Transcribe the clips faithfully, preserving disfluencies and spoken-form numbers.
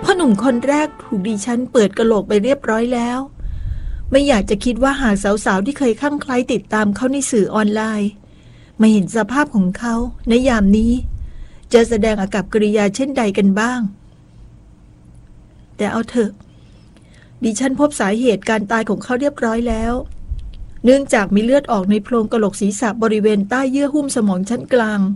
พ่อหนุ่มคนแรกถูกดิฉันเปิดกะโหลกไปเรียบร้อยแล้วไม่อยากจะคิดว่าหากสาวๆที่เคยคลั่งไคล้ติดตามเขาในสื่อออนไลน์มาเห็นสภาพของเขาในยามนี้จะแสดงอากับกิริยาเช่นใดกันบ้างแต่เอาเถอะดิฉันพบสาเหตุการตายของเขาเรียบร้อยแล้วเนื่องจากมีเลือดออกในโพรงกะโหลกศีรษะบริเวณใต้เยื่อหุ้มสมองชั้นกลาง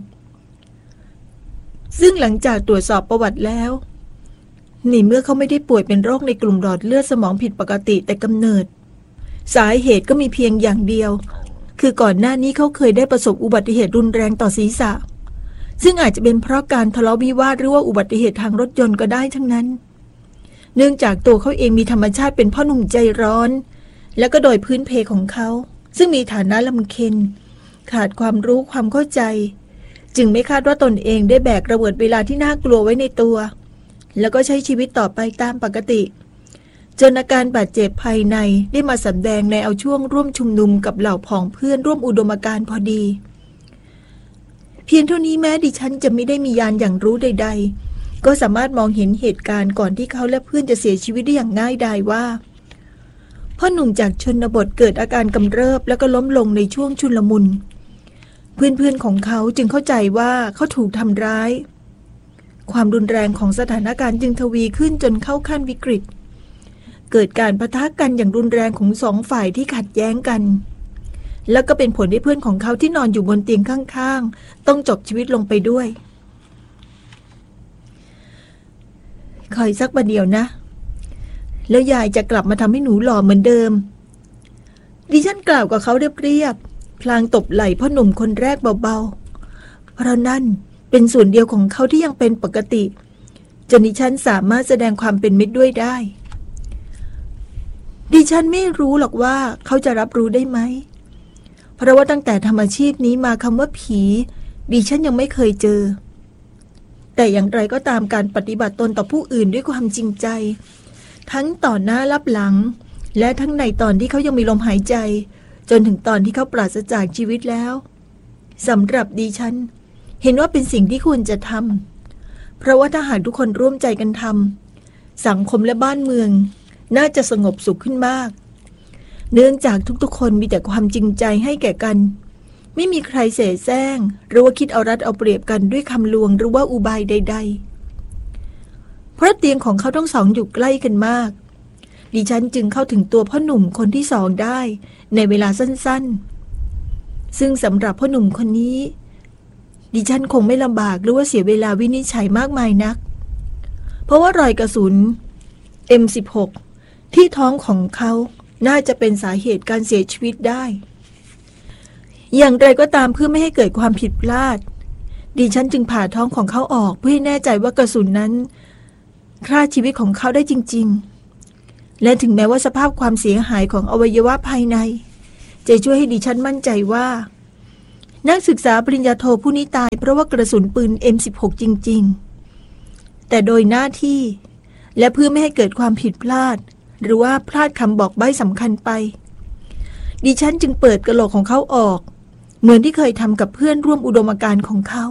ซึ่งหลังจากตรวจสอบประวัติแล้วนี่เมื่อเขาไม่ได้ป่วยเป็นโรคในกลุ่มหลอดเลือดสมองผิดปกติแต่กำเนิดสาเหตุก็มีเพียงอย่างเดียวคือก่อนหน้านี้เขาเคยได้ประสบอุบัติเหตุรุนแรงต่อศีรษะซึ่งอาจจะเป็นเพราะการทะเลาะวิวาทหรือว่าอุบัติเหตุทางรถยนต์ก็ได้ทั้งนั้นเนื่องจากตัวเขาเองมีธรรมชาติเป็นพ่อหนุ่มใจร้อนและก็โดยพื้นเพของเขาซึ่งมีฐานะลำเค็ญขาดความรู้ความเข้าใจจึงไม่คาดว่าตนเองได้แบกระเบิดเวลาที่น่ากลัวไว้ในตัวแล้วก็ใช้ชีวิตต่อไปตามปกติจนอาการบาดเจ็บภายในได้มาสำแดงในเอาช่วงร่วมชุมนุมกับเหล่าพ้องเพื่อนร่วมอุดมการณ์พอดีเพียงเท่านี้แม้ดิฉันจะไม่ได้มีญาณอย่างรู้ใดๆก็สามารถมองเห็นเหตุการณ์ก่อนที่เขาและเพื่อนจะเสียชีวิตได้อย่างง่ายดายว่าพ่อหนุ่มจากชนบทเกิดอาการกำเริบแล้วก็ล้มลงในช่วงชุลมุนเพื่อนๆของเขาจึงเข้าใจว่าเขาถูกทำร้ายความรุนแรงของสถานการณ์จึงทวีขึ้นจนเข้าขั้นวิกฤตเกิดการปะทะกันอย่างรุนแรงของสองฝ่ายที่ขัดแย้งกันแล้วก็เป็นผลให้เพื่อนของเขาที่นอนอยู่บนเตียงข้างๆต้องจบชีวิตลงไปด้วยคอยสักประเดี๋ยวนะแล้วยายจะกลับมาทำให้หนูหล่อเหมือนเดิมดิฉันกล่าวกับเขาเรียบๆพลางตบไหล่พ่อหนุ่มคนแรกเบาๆเพราะนั่นเป็นส่วนเดียวของเขาที่ยังเป็นปกติจนดิฉันสามารถแสดงความเป็นมิตรด้วยได้ดิฉันไม่รู้หรอกว่าเขาจะรับรู้ได้ไหมเพราะว่าตั้งแต่ทำอาชีพนี้มาคำว่าผีดิฉันยังไม่เคยเจอแต่อย่างไรก็ตามการปฏิบัติตนต่อผู้อื่นด้วยความจริงใจทั้งต่อหน้ารับหลังและทั้งในตอนที่เขายังมีลมหายใจจนถึงตอนที่เขาปราศจากชีวิตแล้วสำหรับดิฉันเห็นว่าเป็นสิ่งที่ควรจะทำเพราะว่าถ้าหากทุกคนร่วมใจกันทำสังคมและบ้านเมืองน่าจะสงบสุขขึ้นมากเนื่องจากทุกๆคนมีแต่ความจริงใจให้แก่กันไม่มีใครเสแสร้งหรือว่าคิดเอารัดเอาเปรียบกันด้วยคำลวงหรือว่าอุบายใดๆเพราะเตียงของเขาทั้งสองอยู่ใกล้กันมากดิฉันจึงเข้าถึงตัวพ่อหนุ่มคนที่สองได้ในเวลาสั้นๆซึ่งสำหรับพ่อหนุ่มคนนี้ดิฉันคงไม่ลำบากหรือว่าเสียเวลาวินิจฉัยมากมายนักเพราะว่ารอยกระสุน เอ็ม สิบหก ที่ท้องของเขาน่าจะเป็นสาเหตุการเสียชีวิตได้อย่างไรก็ตามเพื่อไม่ให้เกิดความผิดพลาดดิฉันจึงผ่าท้องของเขาออกเพื่อให้แน่ใจว่ากระสุนนั้นฆ่าชีวิตของเขาได้จริงๆและถึงแม้ว่าสภาพความเสียหายของอวัยวะภายในจะช่วยให้ดิฉันมั่นใจว่านักศึกษาปริญญาโทผู้นี้ตายเพราะว่ากระสุนปืน เอ็ม สิบหก จริงๆแต่โดยหน้าที่และเพื่อไม่ให้เกิดความผิดพลาดหรือว่าพลาดคำบอกใบ้สำคัญไปดิฉันจึงเปิดกะโหลกของเขาออกเหมือนที่เคยทำกับเพื่อนร่วมอุดมการณ์ของเขา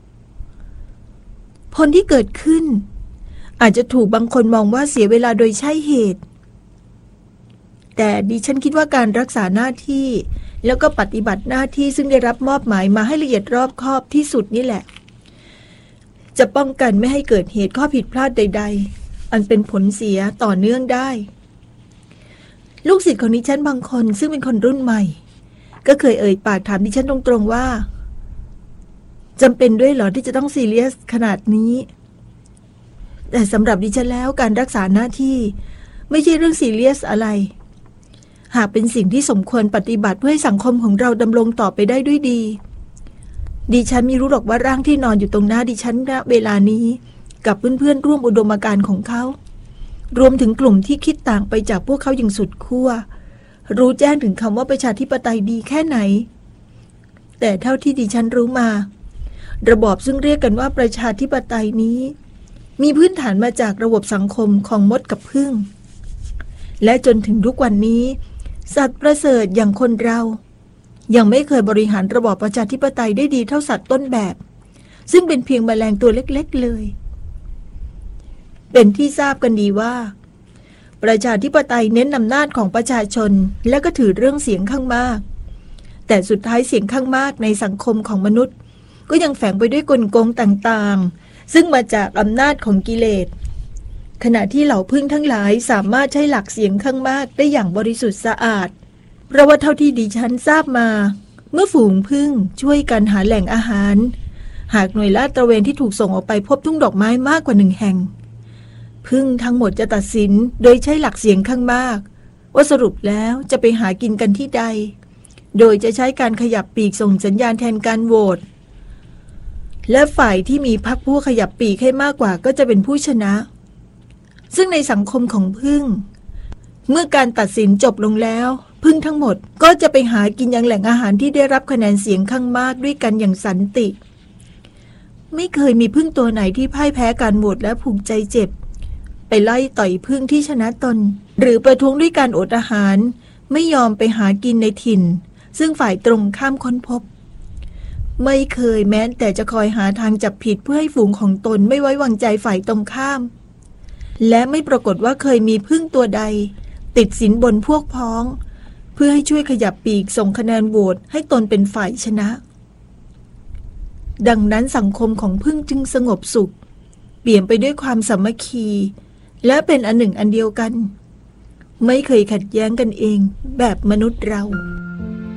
ผลที่เกิดขึ้นอาจจะถูกบางคนมองว่าเสียเวลาโดยใช่เหตุแต่ดิฉันคิดว่าการรักษาหน้าที่แล้วก็ปฏิบัติหน้าที่ซึ่งได้รับมอบหมายมาให้ละเอียดรอบคอบที่สุดนี่แหละจะป้องกันไม่ให้เกิดเหตุข้อผิดพลาดใดๆอันเป็นผลเสียต่อเนื่องได้ลูกศิษย์ของดิฉันบางคนซึ่งเป็นคนรุ่นใหม่ก็เคยเอ่ยปากถามดิฉันตรงๆว่าจำเป็นด้วยเหรอที่จะต้องซีเรียสขนาดนี้แต่สำหรับดิฉันแล้วการรักษาหน้าที่ไม่ใช่เรื่องซีเรียสอะไรหากเป็นสิ่งที่สมควรปฏิบัติเพื่อให้สังคมของเราดำรงต่อไปได้ด้วยดีดิฉันไม่รู้หรอกว่าร่างที่นอนอยู่ตรงหน้าดิฉันณเวลานี้กับเพื่อนๆร่วมอุดมการณ์ของเขารวมถึงกลุ่มที่คิดต่างไปจากพวกเขาอย่างสุดขั้วรู้แจ้งถึงคำว่าประชาธิปไตยดีแค่ไหนแต่เท่าที่ดิฉันรู้มาระบอบซึ่งเรียกกันว่าประชาธิปไตยนี้มีพื้นฐานมาจากระบบสังคมของมดกับผึ้งและจนถึงทุกวันนี้สัตว์ประเสริฐอย่างคนเรายังไม่เคยบริหารระบอบประชาธิปไตยได้ดีเท่าสัตว์ต้นแบบซึ่งเป็นเพียงแมลงตัวเล็กๆเลยเป็นที่ทราบกันดีว่าประชาธิปไตยเน้นอำนาจของประชาชนและก็ถือเรื่องเสียงข้างมากแต่สุดท้ายเสียงข้างมากในสังคมของมนุษย์ก็ยังแฝงไปด้วยกลโกงต่างๆซึ่งมาจากอำนาจของกิเลสขณะที่เหล่าพึ่งทั้งหลายสามารถใช้หลักเสียงข้างมากได้อย่างบริสุทธิ์สะอาดเพราะว่าเท่าที่ดิฉันทราบมาเมื่อฝูงผึ้งช่วยกันหาแหล่งอาหารหากหน่วยลาดตระเวนที่ถูกส่งออกไปพบทุ่งดอกไม้มากกว่าหนึ่งแห่งผึ้งทั้งหมดจะตัดสินโดยใช้หลักเสียงข้างมากว่าสรุปแล้วจะไปหากินกันที่ใดโดยจะใช้การขยับปีกส่งสัญญาณแทนการโหวตและฝ่ายที่มีพรรคพวกขยับปีกให้มากกว่าก็จะเป็นผู้ชนะซึ่งในสังคมของผึ้งเมื่อการตัดสินจบลงแล้วผึ้งทั้งหมดก็จะไปหากินยังแหล่งอาหารที่ได้รับคะแนนเสียงข้างมากด้วยกันอย่างสันติไม่เคยมีผึ้งตัวไหนที่พ่ายแพ้การโหวตและผูกใจเจ็บไปไล่ต่อยผึ้งที่ชนะตนหรือประท้วงด้วยการอดอาหารไม่ยอมไปหากินในถิ่นซึ่งฝ่ายตรงข้ามค้นพบไม่เคยแม้แต่จะคอยหาทางจับผิดเพื่อให้ฝูงของตนไม่ไว้วางใจฝ่ายตรงข้ามและไม่ปรากฏว่าเคยมีผึ้งตัวใดติดสินบนพวกพ้องเพื่อให้ช่วยขยับปีกส่งคะแนนโหวตให้ตนเป็นฝ่ายชนะดังนั้นสังคมของผึ้งจึงสงบสุขเปี่ยมไปด้วยความสามัคคีและเป็นอันหนึ่งอันเดียวกันไม่เคยขัดแย้งกันเองแบบมนุษย์เรา